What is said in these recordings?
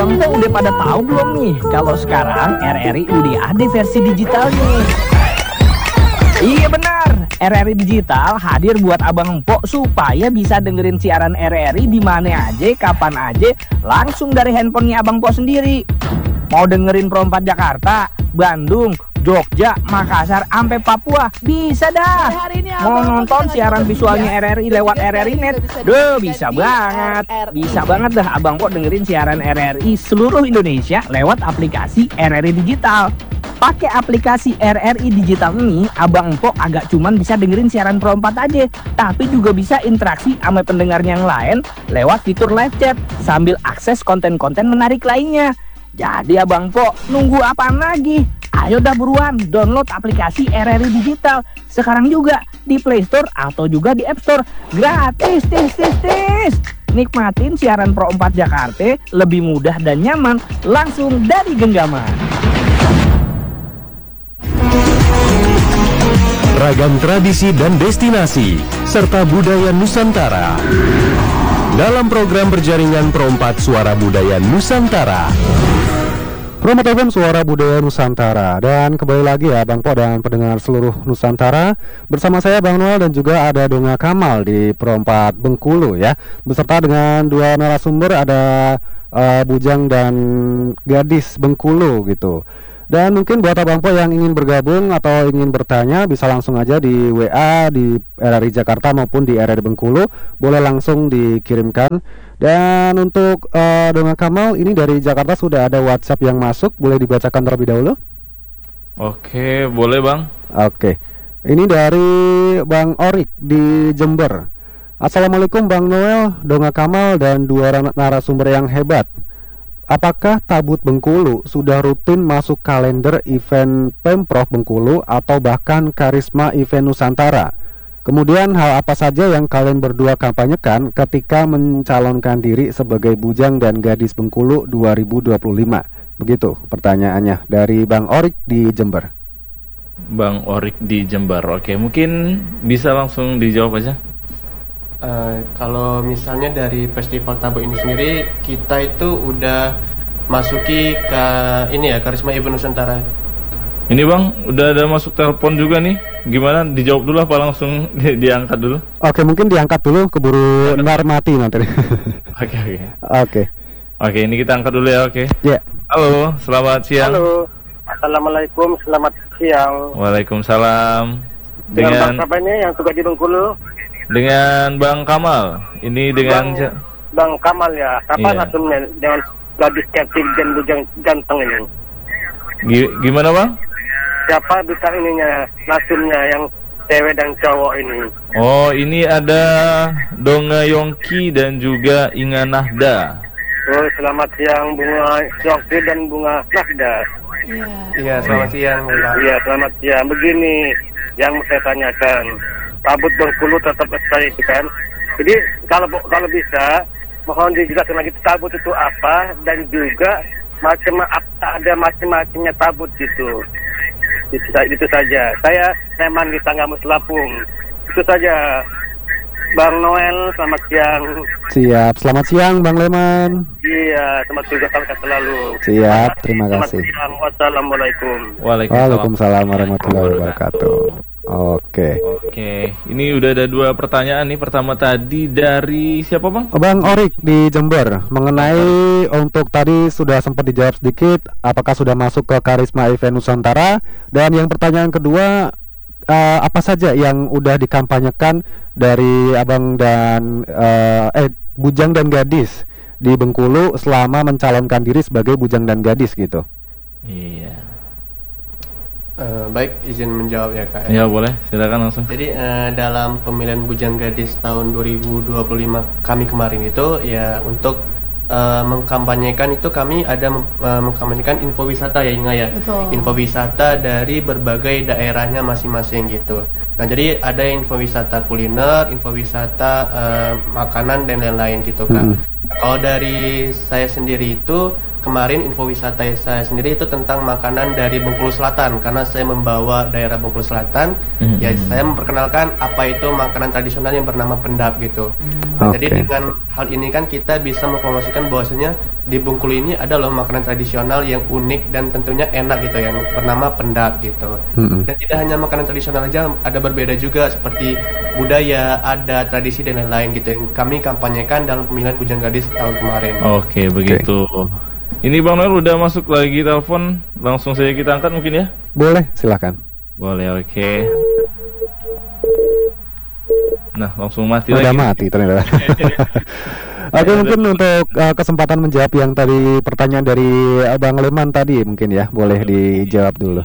Abang Po udah pada tahu belum nih kalau sekarang RRI udah ada versi digitalnya? Iya benar, RRI Digital hadir buat Abang Empok supaya bisa dengerin siaran RRI di mana aja, kapan aja, langsung dari handphonenya Abang Empok sendiri. Mau dengerin Pro 4 Jakarta, Bandung, Jogja, Makassar, sampai Papua, bisa dah. Mau nonton siaran visualnya RRI lewat RRI Net, bisa banget. Bisa banget dah Abang Empok dengerin siaran RRI seluruh Indonesia lewat aplikasi RRI Digital. Pakai aplikasi RRI Digital ini, Abang Empok agak cuman bisa dengerin siaran Pro 4 aja, tapi juga bisa interaksi sama pendengarnya yang lain lewat fitur live chat sambil akses konten-konten menarik lainnya. Jadi Abang Empok nunggu apaan lagi? Ayo dah buruan download aplikasi RRI Digital sekarang juga di Play Store atau juga di App Store. Gratis, tis. Nikmatin siaran Pro 4 Jakarta lebih mudah dan nyaman langsung dari genggaman. Ragam tradisi dan destinasi serta budaya Nusantara dalam program berjaringan Pro 4 Suara Budaya Nusantara. Pro 4 FM Suara Budaya Nusantara. Dan kembali lagi ya Bang Po dan pendengar seluruh Nusantara, bersama saya Bang Noel dan juga ada Donga Kamal di Pro 4 Bengkulu ya, beserta dengan dua narasumber, ada Bujang dan Gadis Bengkulu gitu. Dan mungkin buat Abang Po yang ingin bergabung atau ingin bertanya, bisa langsung aja di WA di RRI Jakarta maupun di RRI Bengkulu, boleh langsung dikirimkan. Dan untuk Donga Kamal ini dari Jakarta sudah ada WhatsApp yang masuk, boleh dibacakan terlebih dahulu? Oke, boleh Bang. Oke, ini dari Bang Orik di Jember. Assalamualaikum Bang Noel, Donga Kamal dan dua narasumber yang hebat. Apakah Tabut Bengkulu sudah rutin masuk kalender event Pemprov Bengkulu atau bahkan Karisma Event Nusantara? Kemudian hal apa saja yang kalian berdua kampanyekan ketika mencalonkan diri sebagai Bujang dan Gadis Bengkulu 2025? Begitu pertanyaannya dari Bang Orik di Jember. Bang Orik di Jember. Oke, mungkin bisa langsung dijawab aja. Kalau misalnya dari Festival Tabut ini sendiri, kita itu udah masuki ke ini ya, Karisma Event Nusantara. Ini Bang, udah ada masuk telepon juga nih. Gimana, dijawab dulu apa langsung diangkat dulu? Oke, mungkin diangkat dulu, keburu mati nanti. Oke, ini kita angkat dulu ya, oke. Ya. Halo, selamat siang. Halo, assalamualaikum, selamat siang. Waalaikumsalam. Dengan Bang siapa ini yang tugas di Bengkulu? Dengan Bang Kamal. Ini dengan Bang Kamal ya. Kapan nasumnya dengan Gadis cantik dan Bujang ganteng ini? Gimana Bang? Siapa bisa ininya nasumnya yang cewek dan cowok ini? Oh, ini ada Donga Yongki dan juga Inga Nahda. Oh, selamat siang Bunga Yongki dan Bunga Nahda. Iya, selamat siang. Iya, selamat siang. Begini yang saya tanyakan. Tabut Bengkulu tetap excited kan. Jadi kalau bisa mohon dijelaskan lagi tabut itu apa dan juga ada macam-macamnya tabut gitu. Itu saja. Saya Leman di Tanggamus Lapung. Itu saja. Bang Noel, selamat siang. Siap, selamat siang Bang Leman. Iya, selamat tugas selalu. Siap, terima kasih. Selamat siang. Wassalamualaikum. Waalaikumsalam warahmatullahi wabarakatuh. Oke, ini udah ada dua pertanyaan nih. Pertama tadi dari siapa Bang? Bang Orik di Jember, mengenai untuk tadi sudah sempat dijawab sedikit, apakah sudah masuk ke Karisma Event Nusantara? Dan yang pertanyaan kedua, apa saja yang udah dikampanyekan dari Abang dan Bujang dan Gadis di Bengkulu selama mencalonkan diri sebagai Bujang dan Gadis gitu? Iya. Baik, izin menjawab ya Kak. Ya boleh, silakan langsung. Jadi dalam pemilihan Bujang Gadis tahun 2025 kami kemarin itu ya untuk mengkampanyekan itu kami ada mengkampanyekan info wisata ya Inga ya. Betul. Info wisata dari berbagai daerahnya masing-masing gitu. Nah jadi ada info wisata kuliner, info wisata makanan dan lain-lain gitu Kak. Kalau dari saya sendiri itu kemarin info wisata saya sendiri itu tentang makanan dari Bengkulu Selatan, karena saya membawa daerah Bengkulu Selatan. Ya saya memperkenalkan apa itu makanan tradisional yang bernama pendap gitu. Nah, Oke. jadi dengan hal ini kan kita bisa mempromosikan bahwasanya di Bengkulu ini ada loh makanan tradisional yang unik dan tentunya enak gitu yang bernama pendak gitu. Mm-mm. Dan tidak hanya makanan tradisional aja, ada berbeda juga seperti budaya, adat, tradisi dan lain-lain gitu yang kami kampanyekan dalam pemilihan Bujang Gadis tahun kemarin. Oke, begitu. Ini Bang Noel udah masuk lagi telepon, langsung saja kita angkat mungkin ya? Boleh, silakan. Boleh, oke. Nah, langsung mati Udah lagi. mati ternyata. Oke, mungkin untuk kesempatan menjawab yang tadi pertanyaan dari Abang Leman tadi mungkin ya, boleh dijawab dulu.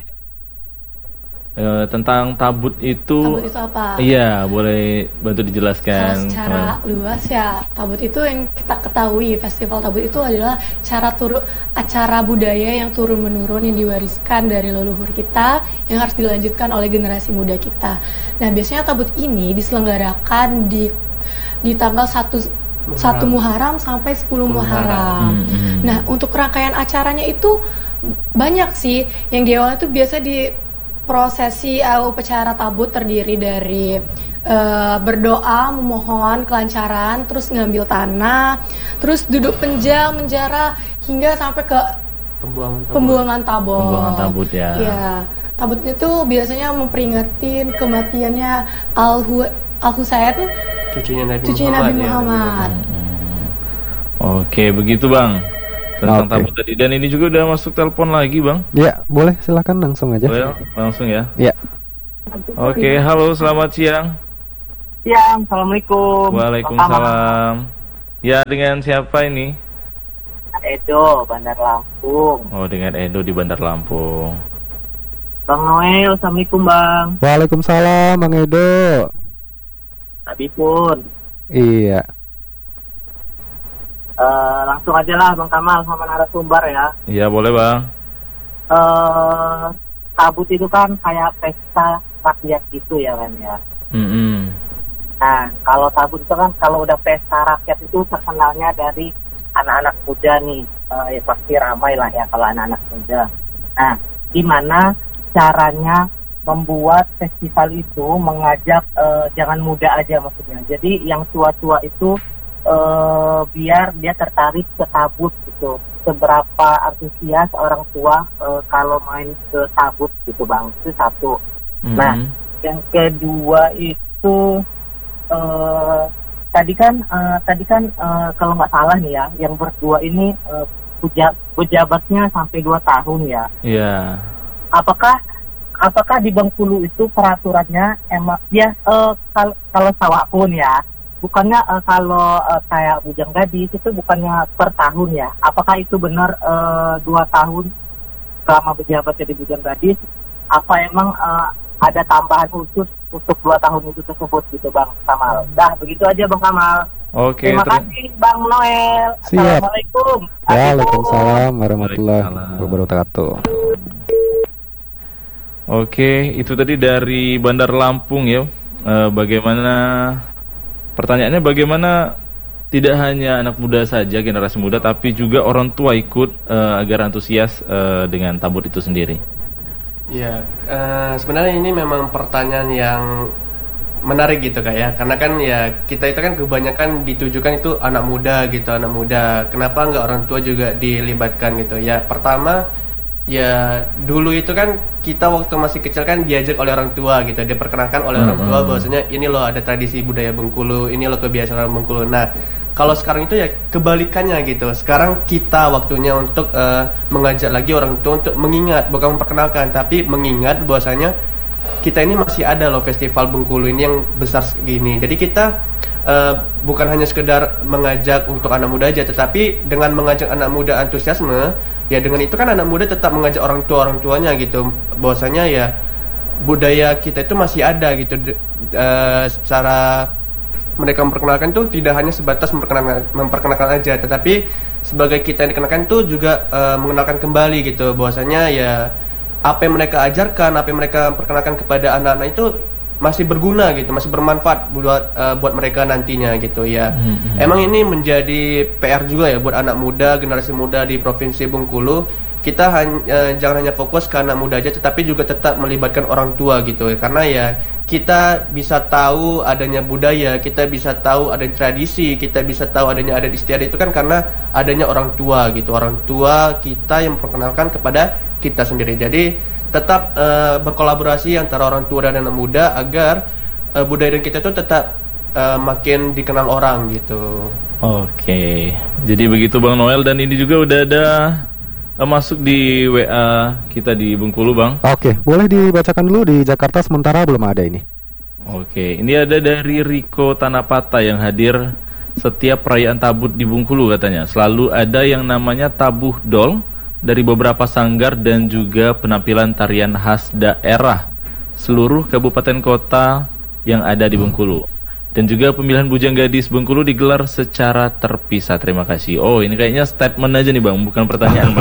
Tentang tabut itu. Tabut itu apa? Iya, boleh bantu Kalau dijelaskan. secara luas ya, tabut itu yang kita ketahui, festival tabut itu adalah acara budaya yang turun-menurun yang diwariskan dari leluhur kita yang harus dilanjutkan oleh generasi muda kita. Nah, biasanya tabut ini diselenggarakan di tanggal 1 Muharram sampai 10 Muharram. Nah, untuk rangkaian acaranya itu banyak sih. Yang di awal itu biasa di prosesi upacara tabut terdiri dari berdoa, memohon kelancaran, terus ngambil tanah, terus duduk menjara hingga sampai ke pembuangan tabut. Pembuangan tabut ya. Iya. Tabut itu biasanya memperingatin kematiannya Al-Husain, Cucunya Nabi Nabi ya. Muhammad. Oke, begitu Bang. Tentang Oke. tabut tadi. Dan ini juga udah masuk telepon lagi Bang. Ya, boleh, silakan langsung aja. Boleh langsung ya. Ya. Oke, halo, selamat siang. Siang, assalamualaikum. Waalaikumsalam. Ya, dengan siapa ini? Edo, Bandar Lampung. Oh, dengan Edo di Bandar Lampung. Bang Noel, assalamualaikum bang. Waalaikumsalam, Bang Edo. Tadi pun. Iya. Langsung aja lah Bang Kamal sama narasumber ya. Iya, boleh Bang. Tabut itu kan kayak pesta rakyat gitu ya kan ya. Nah, kalau tabut itu kan kalau udah pesta rakyat itu terkenalnya dari anak-anak muda nih. Ya pasti ramai lah ya kalau anak-anak muda. Nah, gimana caranya membuat festival itu mengajak jangan muda aja maksudnya. Jadi yang tua-tua itu biar dia tertarik ke tabut gitu. Seberapa antusias orang tua kalau main ke tabut gitu bang, itu satu. Nah, yang kedua itu tadi kan kalau nggak salah nih ya, yang berdua ini pejabatnya sampai 2 tahun ya. Iya. Apakah di Bengkulu itu peraturannya emang ya kalau sawakun ya, bukannya kalau kayak Bujang Gadis itu bukannya per tahun ya? Apakah itu benar 2 tahun selama berjabat jadi Bujang Gadis? Apa emang ada tambahan khusus untuk 2 tahun itu tersebut gitu Bang Kamal? Dah begitu aja Bang Kamal. Oke, Terima kasih Bang Noel. Siap. Assalamualaikum. Waalaikumsalam warahmatullahi Waalaikumsalam. wabarakatuh. Oke, itu tadi dari Bandar Lampung ya. Bagaimana pertanyaannya, bagaimana tidak hanya anak muda saja, generasi muda, tapi juga orang tua ikut agar antusias dengan tabut itu sendiri. Ya, sebenarnya ini memang pertanyaan yang menarik gitu Kak ya, karena kan ya kita itu kan kebanyakan ditujukan itu anak muda gitu, anak muda. Kenapa nggak orang tua juga dilibatkan gitu? Ya pertama, ya dulu itu kan kita waktu masih kecil kan diajak oleh orang tua gitu, diperkenalkan oleh orang tua bahwasanya ini loh ada tradisi budaya Bengkulu, ini loh kebiasaan Bengkulu. Nah, kalau sekarang itu ya kebalikannya gitu. Sekarang kita waktunya untuk mengajak lagi orang tua untuk mengingat, bukan memperkenalkan, tapi mengingat bahwasanya kita ini masih ada loh festival Bengkulu ini yang besar segini. Jadi kita bukan hanya sekedar mengajak untuk anak muda aja, tetapi dengan mengajak anak muda antusiasme, ya dengan itu kan anak muda tetap mengajak orang tuanya gitu, bahwasanya ya budaya kita itu masih ada gitu. Secara mereka memperkenalkan tuh tidak hanya sebatas memperkenalkan aja, tetapi sebagai kita yang dikenalkan tuh juga mengenalkan kembali gitu, bahwasanya ya apa yang mereka ajarkan, apa yang mereka perkenalkan kepada anak-anak itu masih berguna gitu, masih bermanfaat buat mereka nantinya gitu ya. Emang ini menjadi PR juga ya buat anak muda, generasi muda di Provinsi Bengkulu. Kita jangan hanya fokus ke anak muda aja, tetapi juga tetap melibatkan orang tua gitu ya. Karena ya kita bisa tahu adanya budaya, kita bisa tahu ada tradisi, kita bisa tahu adanya adat istiadat itu kan karena adanya orang tua gitu. Orang tua kita yang memperkenalkan kepada kita sendiri. Jadi tetap berkolaborasi antara orang tua dan anak muda agar budaya dan kita itu tetap makin dikenal orang gitu. Oke, jadi begitu Bang Noel, dan ini juga udah ada masuk di WA kita di Bengkulu, Bang. Oke, boleh dibacakan dulu. Di Jakarta sementara belum ada ini. Oke, ini ada dari Riko Tanapata yang hadir setiap perayaan Tabut di Bengkulu katanya. Selalu ada yang namanya tabuh dol dari beberapa sanggar dan juga penampilan tarian khas daerah seluruh kabupaten kota yang ada di Bengkulu. Dan juga pemilihan Bujang Gadis Bengkulu digelar secara terpisah. Terima kasih. Oh, ini kayaknya statement aja nih Bang, bukan pertanyaan Bang.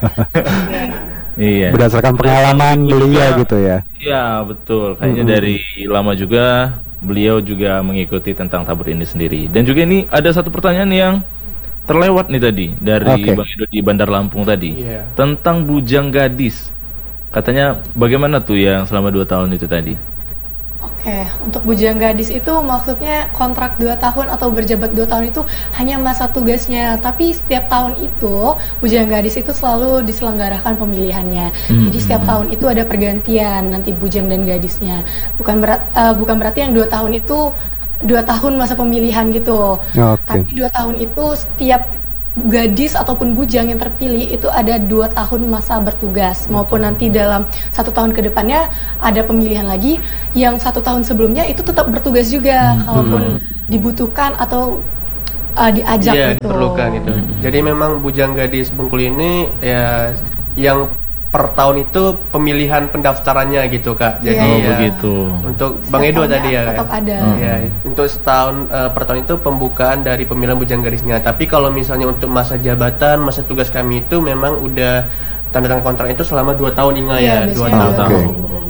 Iya. Berdasarkan pengalaman beliau gitu ya. Iya, betul. Kayaknya dari lama juga beliau juga mengikuti tentang Tabut ini sendiri. Dan juga ini ada satu pertanyaan yang terlewat nih tadi dari Bang Edo di Bandar Lampung tadi. Tentang Bujang Gadis. Katanya bagaimana tuh yang selama 2 tahun itu tadi? Oke, untuk Bujang Gadis itu maksudnya kontrak 2 tahun atau berjabat 2 tahun itu hanya masa tugasnya. Tapi setiap tahun itu Bujang Gadis itu selalu diselenggarakan pemilihannya. Jadi setiap tahun itu ada pergantian nanti Bujang dan Gadisnya. Bukan berarti yang 2 tahun itu 2 tahun masa pemilihan gitu. Tapi 2 tahun itu setiap gadis ataupun bujang yang terpilih itu ada 2 tahun masa bertugas, maupun nanti dalam 1 tahun ke depannya ada pemilihan lagi yang 1 tahun sebelumnya itu tetap bertugas juga kalaupun dibutuhkan atau diajak gitu. Diperlukan gitu. Jadi memang Bujang Gadis Bengkulu ini ya yang per tahun itu pemilihan pendaftarannya gitu Kak. Jadi begitu. Untuk Bang Edo tadi ya. Tetap ada. Ya, untuk setahun per tahun itu pembukaan dari pemilihan Bujang Gadisnya. Tapi kalau misalnya untuk masa jabatan, masa tugas kami itu memang udah tanda tangan kontrak itu selama 2 tahun ingat ya, 2 tahun.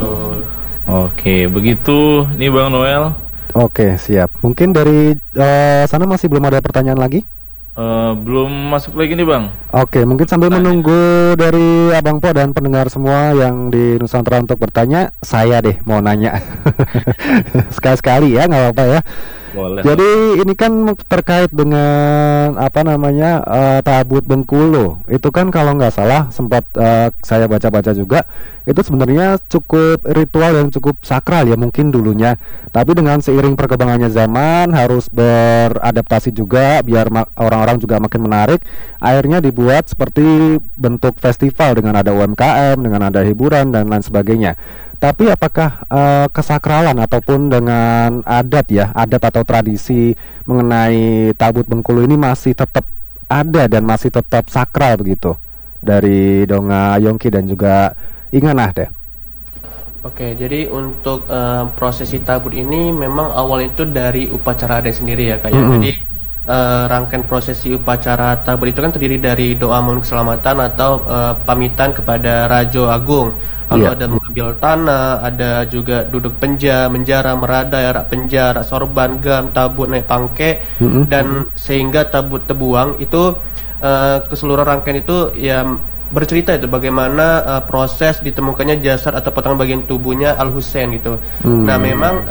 Oke, begitu nih Bang Noel. Oke, siap. Mungkin dari sana masih belum ada pertanyaan lagi? Belum masuk lagi nih Bang. Oke, mungkin sambil menunggu dari Abang Po dan pendengar semua yang di Nusantara untuk bertanya, saya deh mau nanya. Sekali-sekali ya, nggak apa-apa ya. Boleh. Jadi ini kan terkait dengan Tabut Bengkulu. Itu kan kalau nggak salah sempat saya baca-baca juga, itu sebenarnya cukup ritual dan cukup sakral ya mungkin dulunya. Tapi dengan seiring perkembangannya zaman harus beradaptasi juga biar orang-orang juga makin menarik. Akhirnya dibuat seperti bentuk festival dengan ada UMKM, dengan ada hiburan dan lain sebagainya. Tapi apakah kesakralan ataupun dengan adat atau tradisi mengenai Tabut Bengkulu ini masih tetap ada dan masih tetap sakral begitu? Dari Donga Yongki dan juga Inganah deh. Oke, jadi untuk prosesi Tabut ini memang awal itu dari upacara adat sendiri ya Kak ya. Jadi rangkaian prosesi upacara Tabut itu kan terdiri dari doa mohon keselamatan atau pamitan kepada Rajo Agung. Lalu ada mengambil tanah, ada juga duduk menjara, meradai, arak penjara, sorban, gam, tabut, naik pangke, dan sehingga tabut tebuang itu keseluruhan rangkaian itu ya bercerita itu bagaimana proses ditemukannya jasad atau potongan bagian tubuhnya Al Husain gitu. Nah memang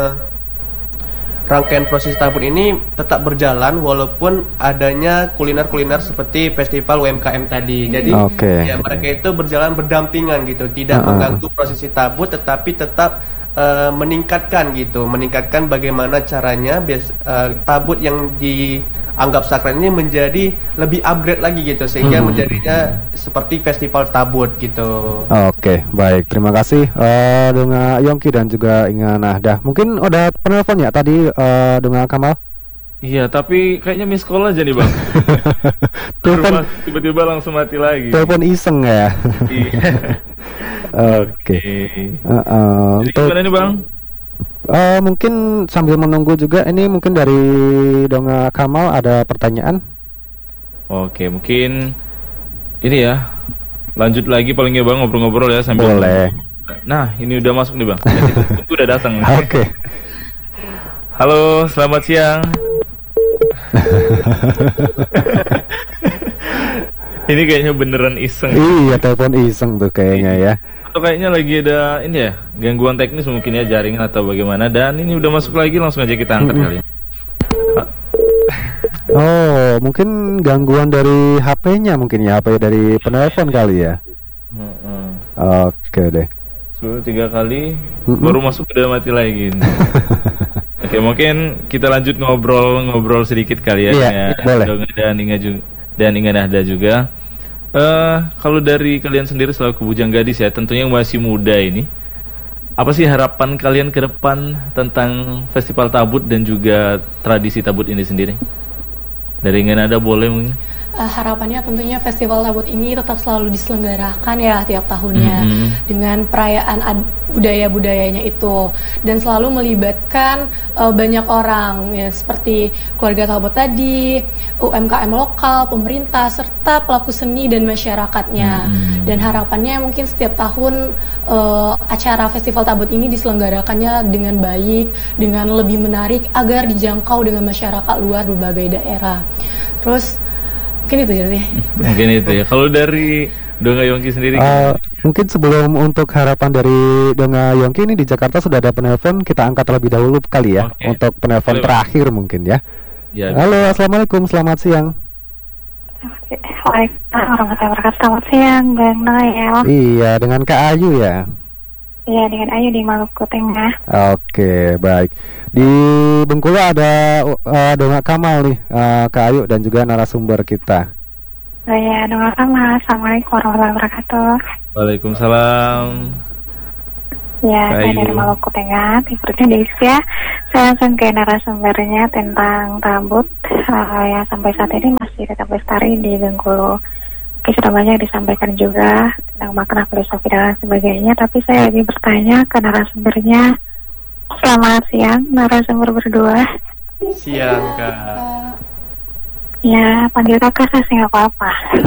rangkaian proses Tabut ini tetap berjalan walaupun adanya kuliner-kuliner seperti festival UMKM tadi. Jadi ya mereka itu berjalan berdampingan gitu, tidak mengganggu prosesi Tabut tetapi tetap meningkatkan bagaimana caranya Tabut yang dianggap sakral ini menjadi lebih upgrade lagi gitu sehingga menjadinya seperti festival Tabut gitu. Oke, baik, terima kasih Donga Yongki dan juga Inga Nahdah. Mungkin ada penelpon ya tadi Donga Kamal? Iya, tapi kayaknya miss call aja nih Bang. Telepon tiba-tiba langsung mati lagi. Telepon iseng ya. Oke. Jadi gimana nih Bang? Mungkin sambil menunggu juga ini mungkin dari Donga Kamal ada pertanyaan. Oke, mungkin ini ya. Lanjut lagi paling ya Bang ngobrol-ngobrol ya sambil. Boleh. Nah, ini udah masuk nih Bang. Itu udah datang. Oke. Halo, selamat siang. Ini kayaknya beneran iseng. Iya, telepon iseng tuh kayaknya ya. kayaknya lagi ada ini ya, gangguan teknis mungkin ya, jaringan atau bagaimana. Dan ini udah masuk lagi, langsung aja kita angkat kali. Oh, mungkin gangguan dari HP-nya mungkin ya, HP dari penelpon kali ya. Oke deh. 3 kali baru masuk udah mati lagi. Oke, mungkin kita lanjut ngobrol sedikit kali ya. Iya, boleh. Dan Inga Nahda juga. Kalau dari kalian sendiri selaku bujang gadis ya, tentunya yang masih muda ini, apa sih harapan kalian ke depan tentang Festival Tabut dan juga tradisi Tabut ini sendiri? Dari Inga Nahda boleh mungkin? Harapannya tentunya Festival Tabut ini tetap selalu diselenggarakan ya tiap tahunnya dengan perayaan budaya-budayanya itu, dan selalu melibatkan banyak orang ya, seperti keluarga Tabut tadi, UMKM lokal, pemerintah, serta pelaku seni dan masyarakatnya. Dan harapannya mungkin setiap tahun acara Festival Tabut ini diselenggarakannya dengan baik, dengan lebih menarik agar dijangkau dengan masyarakat luar berbagai daerah. Terus mungkin itu sih. Mungkin itu ya. Kalau dari Donga Yongki sendiri mungkin sebelum untuk harapan dari Donga Yongki ini, di Jakarta sudah ada penelpon, kita angkat terlebih dahulu kali ya. Untuk penelpon terakhir mungkin ya. Halo, assalamualaikum, selamat siang. Waalaikumsalam warahmatullahi wabarakatuh. Selamat siang, Bang Noel. Iya, dengan Kak Ayu ya. Iya, dengan Ayu di Maluku Tengah. Oke, baik. Di Bengkulu ada Donga Kamal nih, Kak Ayu dan juga narasumber kita. Oh ya, Donga Kamal. Assalamualaikum warahmatullahi wabarakatuh. Waalaikumsalam. Ya, saya dari Maluku Tengah, Timurnya Desya. Saya langsung ke narasumbernya tentang Tabut. Ya, sampai saat ini masih tetap lestari di Bengkulu. Oke, sudah banyak disampaikan juga tentang makna filosofi dan sebagainya, tapi saya lagi bertanya ke narasumbernya. Selamat siang, narasumber berdua. Siang, Kak. Ya, panggil kakak saya nggak apa-apa.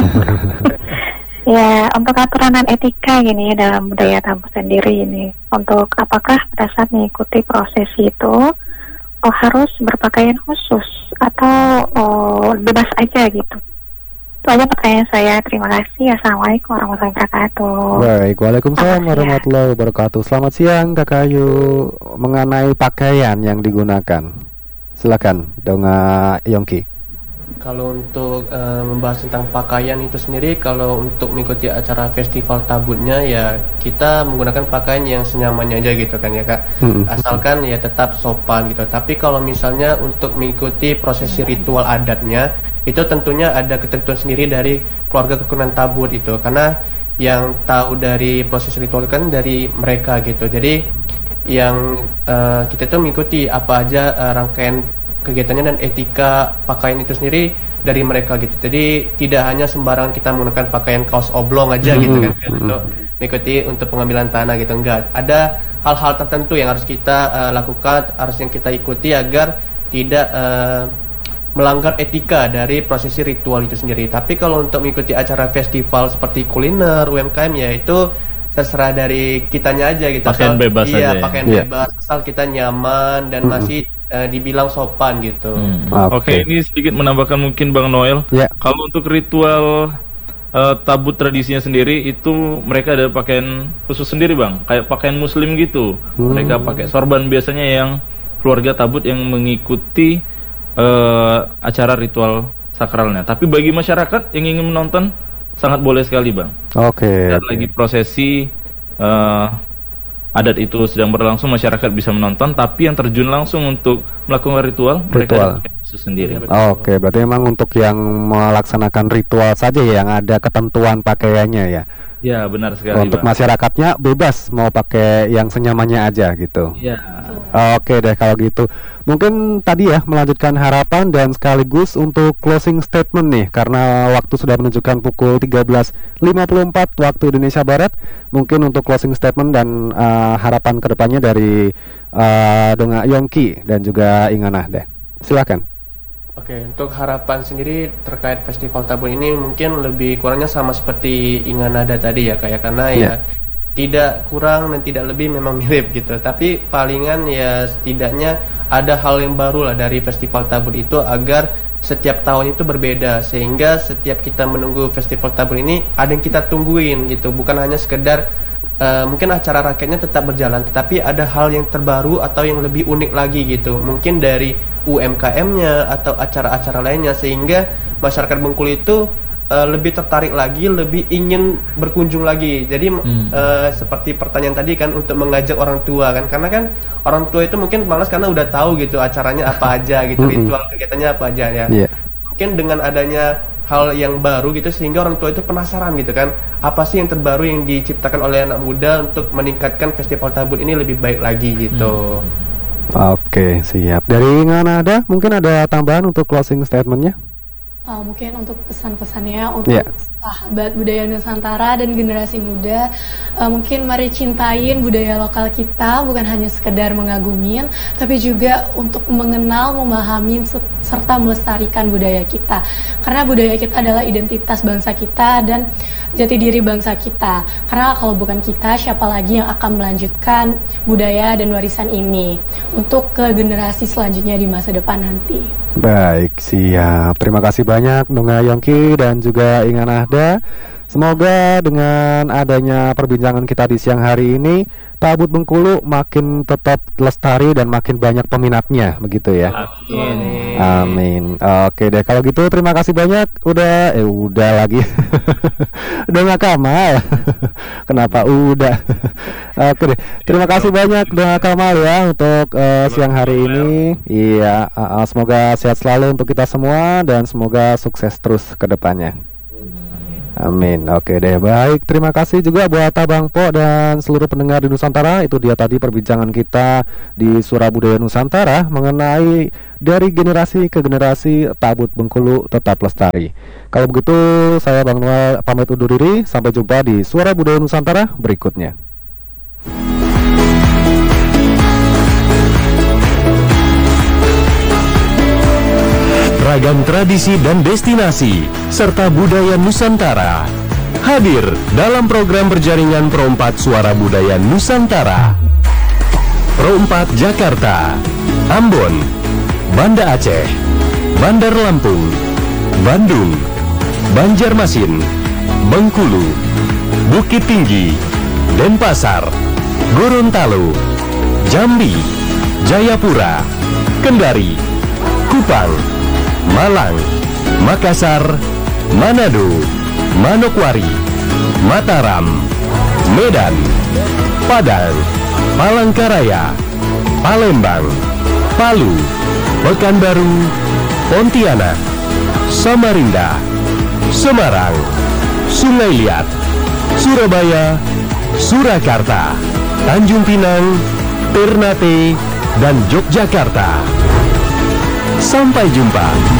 Ya, untuk aturan dan etika gini dalam budaya Tabut sendiri ini, untuk apakah pada saat mengikuti prosesi itu harus berpakaian khusus atau bebas aja gitu? Itu aja pertanyaan saya. Terima kasih. Assalamualaikum warahmatullahi wabarakatuh. Baik, waalaikumsalam warahmatullahi wabarakatuh. Selamat siang Kak Ayu. Mengenai pakaian yang digunakan, silakan Donga Yongki. Kalau untuk membahas tentang pakaian itu sendiri, kalau untuk mengikuti acara Festival Tabutnya ya kita menggunakan pakaian yang senyamannya aja gitu kan ya Kak. Asalkan ya tetap sopan gitu. Tapi kalau misalnya untuk mengikuti prosesi ritual adatnya, itu tentunya ada ketentuan sendiri dari keluarga keturunan Tabut itu, karena yang tahu dari proses ritual kan dari mereka gitu. Jadi yang kita tuh mengikuti apa aja rangkaian kegiatannya dan etika pakaian itu sendiri dari mereka gitu. Jadi tidak hanya sembarangan kita menggunakan pakaian kaos oblong aja gitu kan untuk mengikuti untuk pengambilan tanah gitu, enggak. Ada hal-hal tertentu yang harus kita lakukan, harus yang kita ikuti agar tidak melanggar etika dari prosesi ritual itu sendiri. Tapi kalau untuk mengikuti acara festival seperti kuliner, UMKM ya itu terserah dari kitanya aja gitu. Pakaian bebas aja. Iya, pakaian bebas asal kita nyaman dan masih dibilang sopan gitu. Oke, ini sedikit menambahkan mungkin Bang Noel. Kalau untuk ritual Tabut tradisinya sendiri itu mereka ada pakaian khusus sendiri Bang, kayak pakaian muslim gitu. Mereka pakai sorban biasanya yang keluarga Tabut yang mengikuti acara ritual sakralnya. Tapi bagi masyarakat yang ingin menonton sangat boleh sekali Bang. Dan lagi prosesi adat itu sedang berlangsung, masyarakat bisa menonton, tapi yang terjun langsung untuk melakukan ritual mereka khusus sendiri. Berarti memang untuk yang melaksanakan ritual saja yang ada ketentuan pakaiannya ya. Ya, benar sekali. Untuk masyarakatnya bebas mau pakai yang senyamannya aja gitu. Ya. Oke deh kalau gitu. Mungkin tadi ya melanjutkan harapan dan sekaligus untuk closing statement nih, karena waktu sudah menunjukkan pukul 13.54 waktu Indonesia Barat. Mungkin untuk closing statement dan harapan kedepannya dari Donga Yongki dan juga Inga Nahda. Silakan. Oke, untuk harapan sendiri terkait Festival Tabut ini mungkin lebih kurangnya sama seperti Inga Nahda tadi ya kayak, karena ya tidak kurang dan tidak lebih, memang mirip gitu. Tapi palingan ya setidaknya ada hal yang baru lah dari Festival Tabut itu agar setiap tahun itu berbeda, sehingga setiap kita menunggu Festival Tabut ini ada yang kita tungguin gitu, bukan hanya sekedar mungkin acara rakyatnya tetap berjalan, tetapi ada hal yang terbaru atau yang lebih unik lagi gitu, mungkin dari UMKM-nya atau acara-acara lainnya, sehingga masyarakat Bengkulu itu lebih tertarik lagi, lebih ingin berkunjung lagi. Jadi seperti pertanyaan tadi kan, untuk mengajak orang tua kan, karena kan orang tua itu mungkin malas karena udah tahu gitu acaranya apa aja gitu, ritual kegiatannya apa aja ya. Mungkin dengan adanya hal yang baru gitu, sehingga orang tua itu penasaran gitu kan, apa sih yang terbaru yang diciptakan oleh anak muda untuk meningkatkan festival Tabut ini lebih baik lagi gitu. Oke, siap. Dari Nganada mungkin ada tambahan untuk closing statementnya? Mungkin untuk pesan-pesannya untuk sahabat budaya Nusantara dan generasi muda, mungkin mari cintain budaya lokal kita, bukan hanya sekedar mengagumin, tapi juga untuk mengenal, memahami, serta melestarikan budaya kita. Karena budaya kita adalah identitas bangsa kita dan jati diri bangsa kita. Karena kalau bukan kita, siapa lagi yang akan melanjutkan budaya dan warisan ini untuk ke generasi selanjutnya di masa depan nanti. Baik, siap. Terima kasih banyak Nunga Yongki dan juga Inga Nahda. Semoga dengan adanya perbincangan kita di siang hari ini, Tabut Bengkulu makin tetap lestari dan makin banyak peminatnya, begitu ya. Amin. Amin. Oke deh, kalau gitu terima kasih banyak. Udah lagi. Udah nggak Kamal. Kenapa udah? Oke deh, terima kasih banyak Doa Kamal ya untuk siang hari ini. Iya, semoga sehat selalu untuk kita semua dan semoga sukses terus ke depannya. Amin. Oke deh, baik. Terima kasih juga buat Abang Po dan seluruh pendengar di Nusantara. Itu dia tadi perbincangan kita di Suara Budaya Nusantara mengenai dari generasi ke generasi Tabut Bengkulu tetap lestari. Kalau begitu, saya Bang Noel pamit undur diri. Sampai jumpa di Suara Budaya Nusantara berikutnya. Ragam tradisi dan destinasi serta budaya Nusantara hadir dalam program berjaringan Pro 4 Suara Budaya Nusantara. Pro 4 Jakarta, Ambon, Banda Aceh, Bandar Lampung, Bandung, Banjarmasin, Bengkulu, Bukit Tinggi, Denpasar, Gorontalo, Jambi, Jayapura, Kendari, Kupang, Malang, Makassar, Manado, Manokwari, Mataram, Medan, Padang, Palangkaraya, Palembang, Palu, Pekanbaru, Pontianak, Samarinda, Semarang, Sungai Liat, Surabaya, Surakarta, Tanjung Pinang, Ternate, dan Yogyakarta. Sampai jumpa.